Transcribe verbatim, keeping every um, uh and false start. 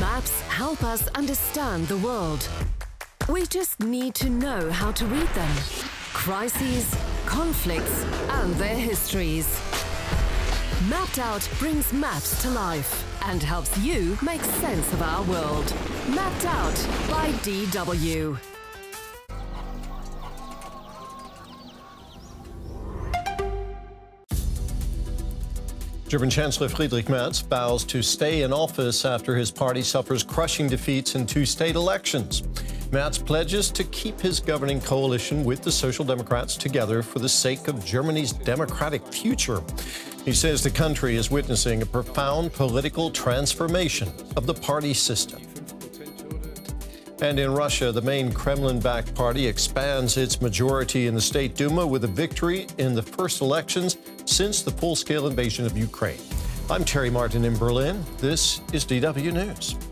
Maps help us understand the world. We just need to know how to read them. Crises, conflicts, and their histories. Mapped Out brings maps to life and helps you make sense of our world. Mapped Out by D W. German Chancellor Friedrich Merz vows to stay in office after his party suffers crushing defeats in two state elections. Merz pledges to keep his governing coalition with the Social Democrats together for the sake of Germany's democratic future. He says the country is witnessing a profound political transformation of the party system. And in Russia, the main Kremlin-backed party expands its majority in the State Duma with a victory in the first elections since the full-scale invasion of Ukraine. I'm Terry Martin in Berlin. This is D W News.